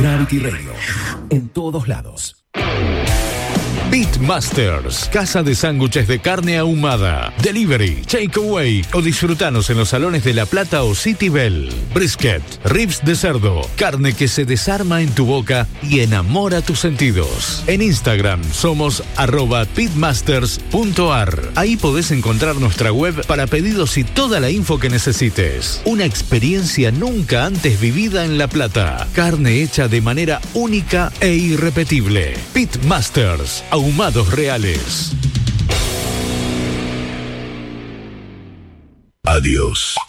Gravity Radio, en todos lados. Pitmasters, casa de sándwiches de carne ahumada, delivery, takeaway o disfrutanos en los salones de La Plata o City Bell. Brisket, ribs de cerdo, carne que se desarma en tu boca y enamora tus sentidos. En Instagram somos @pitmasters.ar. Ahí podés encontrar nuestra web para pedidos y toda la info que necesites. Una experiencia nunca antes vivida en La Plata. Carne hecha de manera única e irrepetible. Pitmasters, ahumados reales. Adiós.